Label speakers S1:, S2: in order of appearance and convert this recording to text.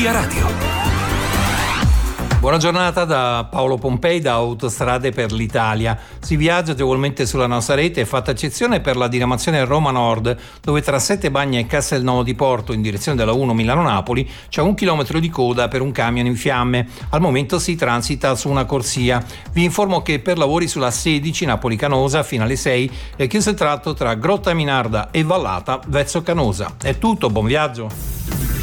S1: Via Radio.
S2: Buona giornata da Paolo Pompei da Autostrade per l'Italia. Si viaggia agevolmente sulla nostra rete, fatta eccezione per la diramazione Roma Nord, dove tra Settebagna e Castelnuovo di Porto in direzione della 1 Milano-Napoli c'è 1 chilometro di coda per un camion in fiamme. Al momento si transita su una corsia. Vi informo che per lavori sulla 16 Napoli-Canosa fino alle 6 è chiuso il tratto tra Grotta Minarda e Vallata verso Canosa. È tutto, buon viaggio.